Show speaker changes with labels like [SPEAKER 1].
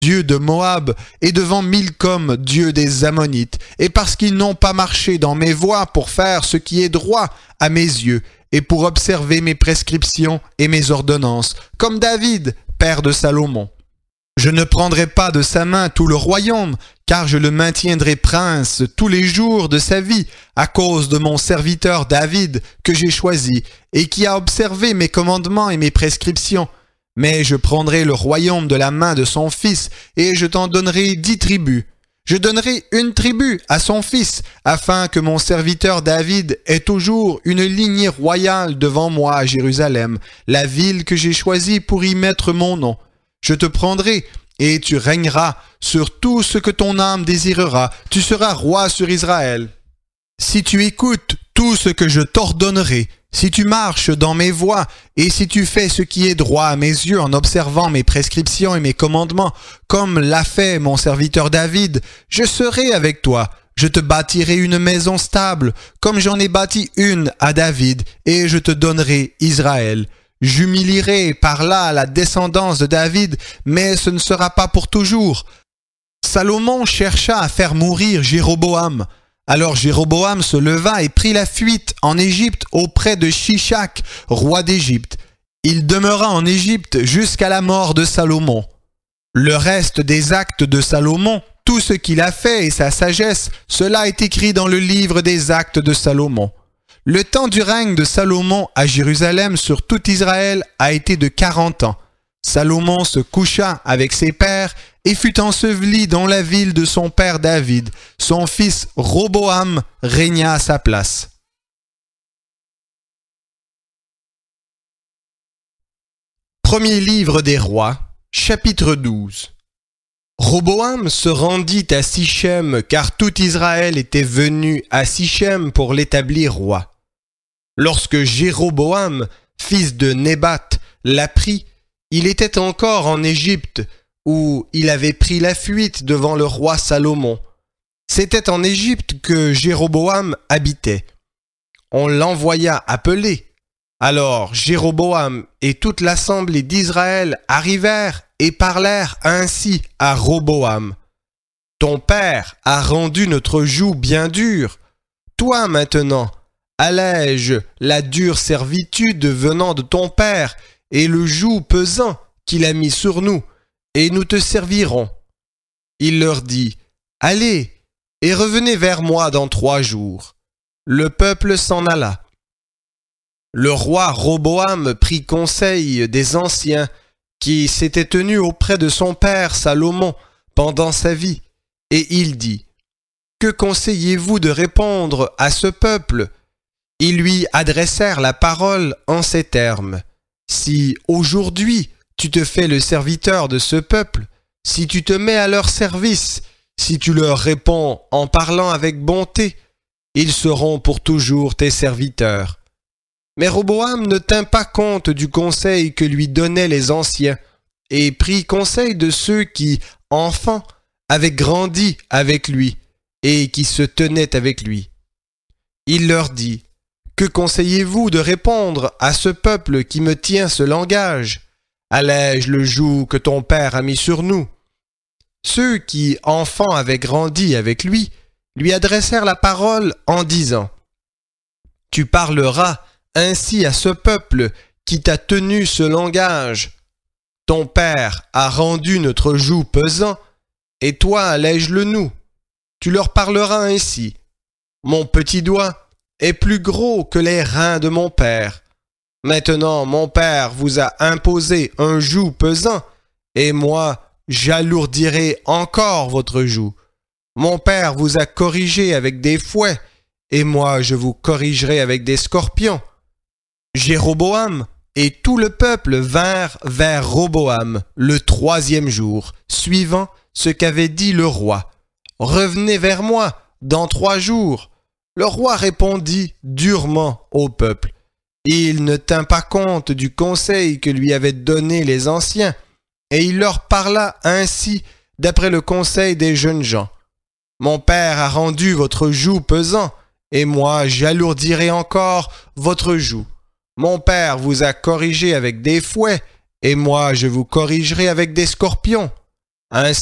[SPEAKER 1] dieu de Moab, et devant Milcom, dieu des Ammonites, et parce qu'ils n'ont pas marché dans mes voies pour faire ce qui est droit à mes yeux, et pour observer mes prescriptions et mes ordonnances, comme David, père de Salomon. Je ne prendrai pas de sa main tout le royaume, car je le maintiendrai prince tous les jours de sa vie, à cause de mon serviteur David que j'ai choisi, et qui a observé mes commandements et mes prescriptions. Mais je prendrai le royaume de la main de son fils, et je t'en donnerai 10 tribus. Je donnerai 1 tribu à son fils, afin que mon serviteur David ait toujours une lignée royale devant moi à Jérusalem, la ville que j'ai choisie pour y mettre mon nom. Je te prendrai, et tu régneras sur tout ce que ton âme désirera. Tu seras roi sur Israël. Si tu écoutes tout ce que je t'ordonnerai, si tu marches dans mes voies, et si tu fais ce qui est droit à mes yeux en observant mes prescriptions et mes commandements, comme l'a fait mon serviteur David, je serai avec toi. Je te bâtirai une maison stable, comme j'en ai bâti une à David, et je te donnerai Israël. J'humilierai par là la descendance de David, mais ce ne sera pas pour toujours. Salomon chercha à faire mourir Jéroboam. Alors Jéroboam se leva et prit la fuite en Égypte auprès de Shishak, roi d'Égypte. Il demeura en Égypte jusqu'à la mort de Salomon. Le reste des actes de Salomon, tout ce qu'il a fait et sa sagesse, cela est écrit dans le livre des actes de Salomon. Le temps du règne de Salomon à Jérusalem sur tout Israël a été de 40 ans. Salomon se coucha avec ses pères et fut enseveli dans la ville de son père David. Son fils Roboam régna à sa place. Premier livre des rois, chapitre 12. Roboam se rendit à Sichem, car tout Israël était venu à Sichem pour l'établir roi. Lorsque Jéroboam, fils de Nébat, l'apprit, il était encore en Égypte, où il avait pris la fuite devant le roi Salomon. C'était en Égypte que Jéroboam habitait. On l'envoya appeler. Alors Jéroboam et toute l'assemblée d'Israël arrivèrent et parlèrent ainsi à Roboam. « Ton père a rendu notre joug bien dure. Toi maintenant, allège la dure servitude venant de ton père et le joug pesant qu'il a mis sur nous, et nous te servirons. » Il leur dit, « Allez, et revenez vers moi dans 3 jours. » Le peuple s'en alla. Le roi Roboam prit conseil des anciens qui s'étaient tenus auprès de son père Salomon pendant sa vie, et il dit, « Que conseillez-vous de répondre à ce peuple ?» Ils lui adressèrent la parole en ces termes. « Si aujourd'hui tu te fais le serviteur de ce peuple, si tu te mets à leur service, si tu leur réponds en parlant avec bonté, ils seront pour toujours tes serviteurs. » Mais Roboam ne tint pas compte du conseil que lui donnaient les anciens, et prit conseil de ceux qui, enfants, avaient grandi avec lui, et qui se tenaient avec lui. Il leur dit, « Que conseillez-vous de répondre à ce peuple qui me tient ce langage? Allège le joug que ton père a mis sur nous. » Ceux qui, enfants, avaient grandi avec lui adressèrent la parole en disant, « Tu parleras ainsi à ce peuple qui t'a tenu ce langage. Ton père a rendu notre joug pesant, et toi allège-le nous. Tu leur parleras ainsi. Mon petit doigt est plus gros que les reins de mon père. Maintenant mon père vous a imposé un joug pesant, et moi j'alourdirai encore votre joug. Mon père vous a corrigé avec des fouets, et moi je vous corrigerai avec des scorpions. » Jéroboam et tout le peuple vinrent vers Roboam le 3e jour, suivant ce qu'avait dit le roi. « Revenez vers moi dans 3 jours. » Le roi répondit durement au peuple. Il ne tint pas compte du conseil que lui avaient donné les anciens, et il leur parla ainsi d'après le conseil des jeunes gens. « Mon père a rendu votre joug pesant, et moi j'alourdirai encore votre joug. Mon père vous a corrigé avec des fouets, et moi je vous corrigerai avec des scorpions. Ainsi